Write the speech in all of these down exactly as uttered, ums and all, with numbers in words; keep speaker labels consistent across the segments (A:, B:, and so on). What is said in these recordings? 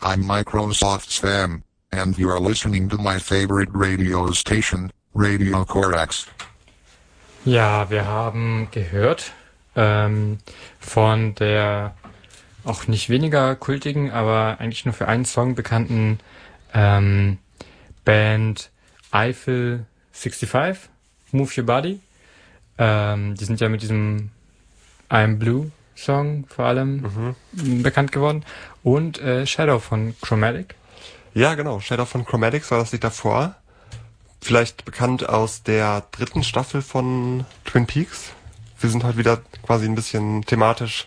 A: I'm Microsoft Sam, and you are listening to my favorite radio station, Radio Corax.
B: Ja, wir haben gehört ähm, von der auch nicht weniger kultigen, aber eigentlich nur für einen Song bekannten ähm, Band Eiffel fünfundsechzig, Move Your Body. Ähm, die sind ja mit diesem I'm Blue Song vor allem mhm. bekannt geworden. Und äh, Shadow von Chromatic.
C: Ja, genau. Shadow von Chromatics war das Lied davor. Vielleicht bekannt aus der dritten Staffel von Twin Peaks. Wir sind heute wieder quasi ein bisschen thematisch,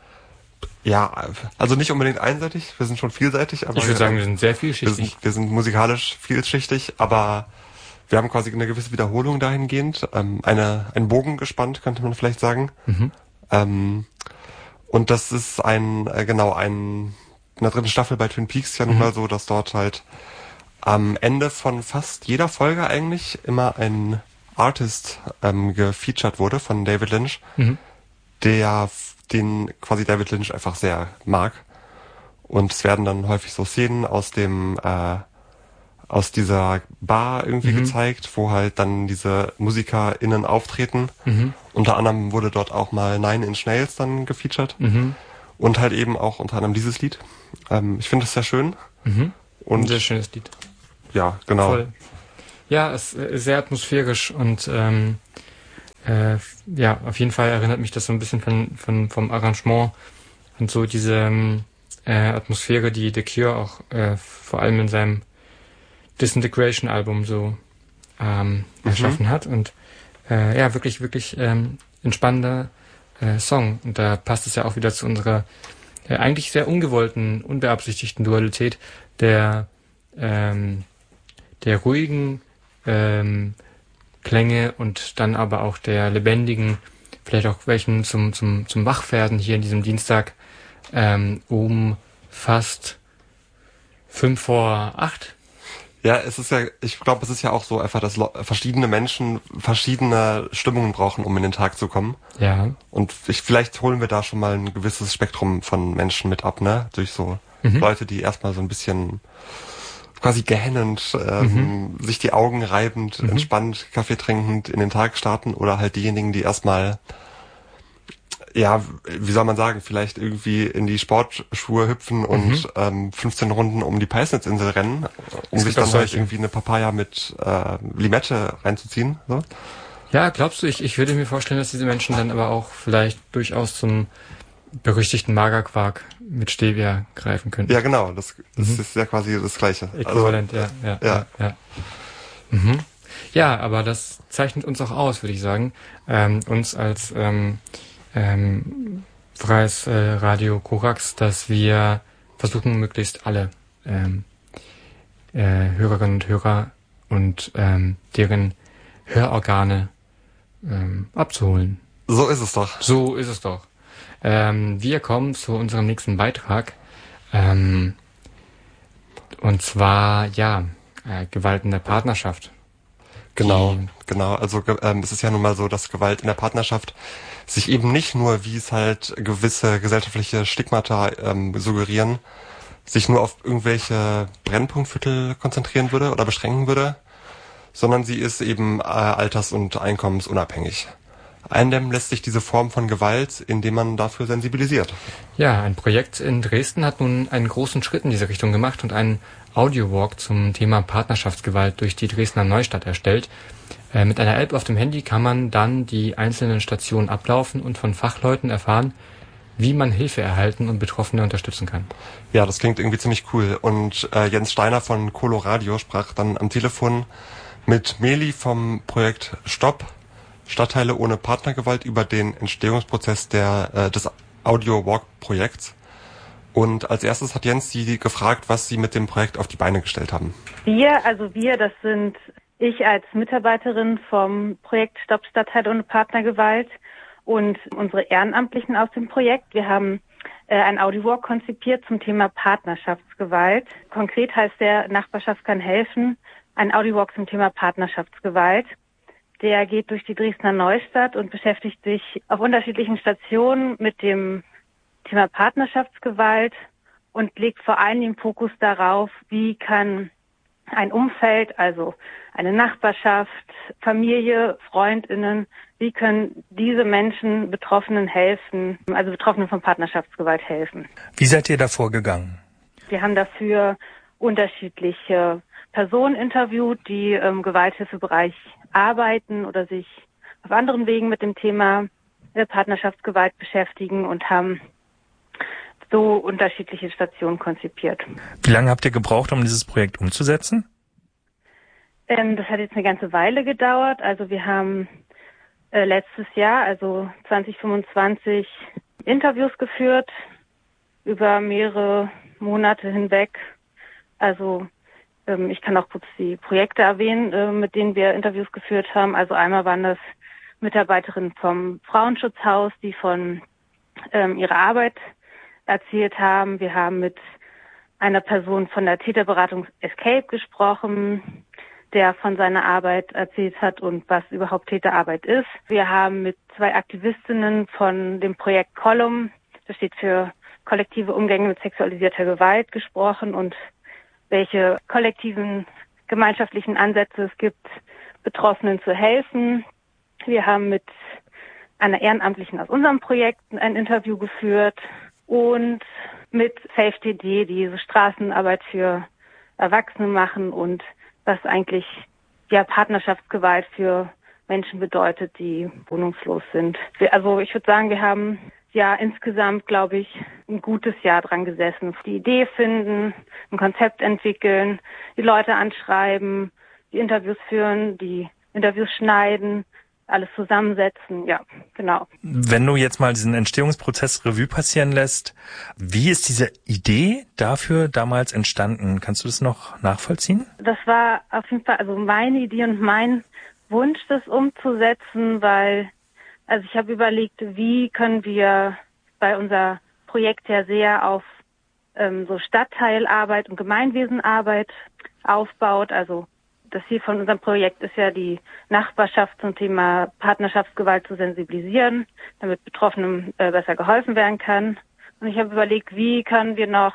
C: ja, also nicht unbedingt einseitig, wir sind schon vielseitig. Aber
B: ich würde sagen, wir sind sehr vielschichtig.
C: Wir sind, wir sind musikalisch vielschichtig, aber wir haben quasi eine gewisse Wiederholung dahingehend, ähm, eine, einen Bogen gespannt, könnte man vielleicht sagen. Mhm. Ähm, und das ist ein, äh, genau, ein, in der dritten Staffel bei Twin Peaks ja nun mhm. mal so, dass dort halt am Ende von fast jeder Folge eigentlich immer ein Artist ähm, gefeatured wurde von David Lynch, mhm. der den quasi David Lynch einfach sehr mag. Und es werden dann häufig so Szenen aus dem äh, aus dieser Bar irgendwie mhm. gezeigt, wo halt dann diese MusikerInnen auftreten. Mhm. Unter anderem wurde dort auch mal Nine Inch Nails dann gefeatured. Mhm. Und halt eben auch unter anderem dieses Lied. Ähm, ich finde das sehr schön.
B: Mhm. Und ein sehr schönes Lied.
C: Ja, genau.
B: Voll. Ja, es ist sehr atmosphärisch und ähm, äh, ja, auf jeden Fall erinnert mich das so ein bisschen von, von vom Arrangement und so diese äh, Atmosphäre, die The Cure auch äh, vor allem in seinem Disintegration-Album so ähm, mhm. erschaffen hat. Und äh, ja, wirklich, wirklich ähm, entspannender äh, Song. Und da passt es ja auch wieder zu unserer äh, eigentlich sehr ungewollten, unbeabsichtigten Dualität der ähm, der ruhigen ähm, Klänge und dann aber auch der lebendigen, vielleicht auch welchen zum zum zum Wachwerden hier in diesem Dienstag ähm, um fast fünf vor acht.
C: Ja, es ist ja, ich glaube, es ist ja auch so einfach, dass verschiedene Menschen verschiedene Stimmungen brauchen, um in den Tag zu kommen.
B: Ja.
C: Und ich, vielleicht holen wir da schon mal ein gewisses Spektrum von Menschen mit ab, ne? Durch so mhm. Leute, die erstmal so ein bisschen quasi gähnend, ähm, mhm. sich die Augen reibend, mhm. entspannt, Kaffee trinkend in den Tag starten, oder halt diejenigen, die erstmal, ja, wie soll man sagen, vielleicht irgendwie in die Sportschuhe hüpfen und mhm. ähm, fünfzehn Runden um die Peisnitzinsel rennen, um sich dann halt irgendwie eine Papaya mit äh, Limette reinzuziehen. So.
B: Ja, glaubst du, ich, ich würde mir vorstellen, dass diese Menschen dann aber auch vielleicht durchaus zum berüchtigten Magerquark mit Stevia greifen könnten.
C: Ja, genau, das, das mhm. ist ja quasi das Gleiche.
B: Äquivalent,
C: also,
B: ja, ja,
C: ja.
B: ja. Ja. Mhm. Ja, aber das zeichnet uns auch aus, würde ich sagen. Ähm, uns als ähm, ähm, freies äh, Radio Korax, dass wir versuchen, möglichst alle ähm, äh, Hörerinnen und Hörer und ähm, deren Hörorgane ähm, abzuholen.
C: So ist es doch.
B: So ist es doch. Ähm, wir kommen zu unserem nächsten Beitrag. Ähm, und zwar, ja, äh, Gewalt in der Partnerschaft.
C: Genau, Die, genau. Also ähm, es ist ja nun mal so, dass Gewalt in der Partnerschaft sich eben nicht nur, wie es halt gewisse gesellschaftliche Stigmata ähm, suggerieren, sich nur auf irgendwelche Brennpunktviertel konzentrieren würde oder beschränken würde, sondern sie ist eben äh, alters- und einkommensunabhängig. Eindämmen lässt sich diese Form von Gewalt, indem man dafür sensibilisiert.
B: Ja, ein Projekt in Dresden hat nun einen großen Schritt in diese Richtung gemacht und einen Audio-Walk zum Thema Partnerschaftsgewalt durch die Dresdner Neustadt erstellt. Äh, mit einer App auf dem Handy kann man dann die einzelnen Stationen ablaufen und von Fachleuten erfahren, wie man Hilfe erhalten und Betroffene unterstützen kann.
C: Ja, das klingt irgendwie ziemlich cool. Und äh, Jens Steiner von Colo Radio sprach dann am Telefon mit Meli vom Projekt Stopp! Stadtteile ohne Partnergewalt über den Entstehungsprozess der äh, des Audio-Walk-Projekts. Und als erstes hat Jens sie gefragt, was sie mit dem Projekt auf die Beine gestellt haben.
D: Wir, also wir, das sind ich als Mitarbeiterin vom Projekt Stopp Stadtteile ohne Partnergewalt und unsere Ehrenamtlichen aus dem Projekt. Wir haben äh, ein Audio-Walk konzipiert zum Thema Partnerschaftsgewalt. Konkret heißt der Nachbarschaft kann helfen, ein Audio-Walk zum Thema Partnerschaftsgewalt. Der geht durch die Dresdner Neustadt und beschäftigt sich auf unterschiedlichen Stationen mit dem Thema Partnerschaftsgewalt und legt vor allem den Fokus darauf, wie kann ein Umfeld, also eine Nachbarschaft, Familie, FreundInnen, wie können diese Menschen Betroffenen helfen, also Betroffenen von Partnerschaftsgewalt helfen.
E: Wie seid ihr da vorgegangen?
D: Wir haben dafür unterschiedliche Personen interviewt, die im Gewalthilfebereich arbeiten oder sich auf anderen Wegen mit dem Thema Partnerschaftsgewalt beschäftigen und haben so unterschiedliche Stationen konzipiert.
E: Wie lange habt ihr gebraucht, um dieses Projekt umzusetzen?
D: Ähm, das hat jetzt eine ganze Weile gedauert. Also wir haben äh, letztes Jahr, also zwanzig fünfundzwanzig, Interviews geführt über mehrere Monate hinweg. Also ähm, ich kann auch kurz die Projekte erwähnen, äh, mit denen wir Interviews geführt haben. Also einmal waren das Mitarbeiterinnen vom Frauenschutzhaus, die von ähm, ihrer Arbeit erzählt haben. Wir haben mit einer Person von der Täterberatung Escape gesprochen, der von seiner Arbeit erzählt hat und was überhaupt Täterarbeit ist. Wir haben mit zwei Aktivistinnen von dem Projekt Column, das steht für kollektive Umgänge mit sexualisierter Gewalt, gesprochen und welche kollektiven gemeinschaftlichen Ansätze es gibt, Betroffenen zu helfen. Wir haben mit einer Ehrenamtlichen aus unserem Projekt ein Interview geführt und mit SafeTD, die so Straßenarbeit für Erwachsene machen und was eigentlich ja Partnerschaftsgewalt für Menschen bedeutet, die wohnungslos sind. Wir, also ich würde sagen, wir haben ja insgesamt, glaube ich, ein gutes Jahr dran gesessen. Die Idee finden, ein Konzept entwickeln, die Leute anschreiben, die Interviews führen, die Interviews schneiden, alles zusammensetzen, ja, genau.
E: Wenn du jetzt mal diesen Entstehungsprozess Revue passieren lässt, wie ist diese Idee dafür damals entstanden? Kannst du das noch nachvollziehen?
D: Das war auf jeden Fall also meine Idee und mein Wunsch, das umzusetzen, weil, also ich habe überlegt, wie können wir, weil unser Projekt ja sehr auf ähm, so Stadtteilarbeit und Gemeinwesenarbeit aufbaut, also das Ziel von unserem Projekt ist ja, die Nachbarschaft zum Thema Partnerschaftsgewalt zu sensibilisieren, damit Betroffenen äh, besser geholfen werden kann. Und ich habe überlegt, wie können wir noch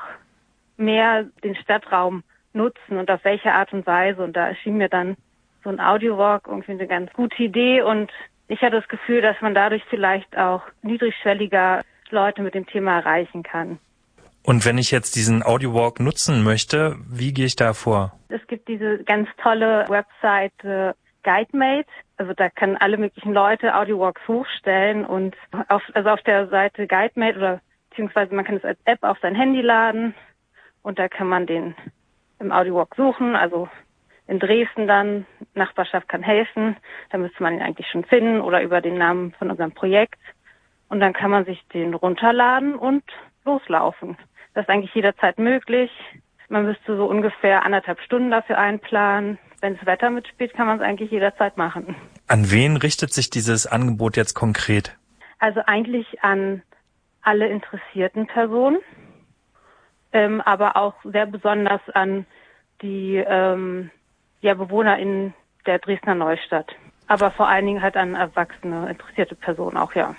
D: mehr den Stadtraum nutzen und auf welche Art und Weise. Und da erschien mir dann so ein Audiowalk irgendwie eine ganz gute Idee. Und ich hatte das Gefühl, dass man dadurch vielleicht auch niedrigschwelliger Leute mit dem Thema erreichen kann.
E: Und wenn ich jetzt diesen Audiowalk nutzen möchte, wie gehe ich da vor?
D: Es gibt diese ganz tolle Webseite GuideMate. Also da können alle möglichen Leute Audiowalks hochstellen und auf, also auf der Seite GuideMate oder beziehungsweise man kann es als App auf sein Handy laden und da kann man den im Audiowalk suchen. Also in Dresden dann, Nachbarschaft kann helfen. Da müsste man ihn eigentlich schon finden oder über den Namen von unserem Projekt. Und dann kann man sich den runterladen und loslaufen. Das ist eigentlich jederzeit möglich. Man müsste so ungefähr anderthalb Stunden dafür einplanen. Wenn das Wetter mitspielt, kann man es eigentlich jederzeit machen.
E: An wen richtet sich dieses Angebot jetzt konkret?
D: Also eigentlich an alle interessierten Personen, ähm, aber auch sehr besonders an die ähm, ja, BewohnerInnen der Dresdner Neustadt. Aber vor allen Dingen halt an erwachsene, interessierte Personen auch, ja.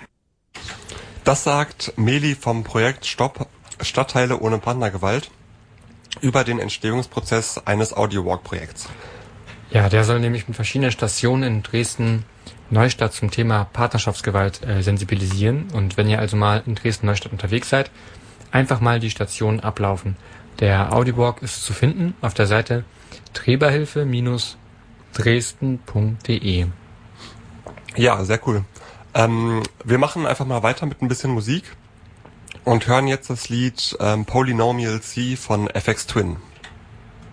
C: Das sagt Meli vom Projekt Stopp Stadtteile ohne Partnergewalt über den Entstehungsprozess eines Audiowalk-Projekts.
B: Ja, der soll nämlich mit verschiedenen Stationen in Dresden-Neustadt zum Thema Partnerschaftsgewalt äh, sensibilisieren. Und wenn ihr also mal in Dresden-Neustadt unterwegs seid, einfach mal die Station ablaufen. Der Audiowalk ist zu finden auf der Seite treberhilfe Dresden punkt de.
C: Ja, sehr cool. Ähm, wir machen einfach mal weiter mit ein bisschen Musik und hören jetzt das Lied ähm, Polynomial C von F X Twin.